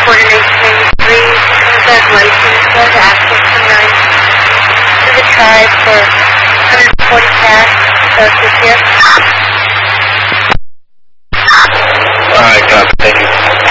Coordination 93, congratulations, was access to 9 to the tribe for 140 cash, associates here. Alright, copy, thank you.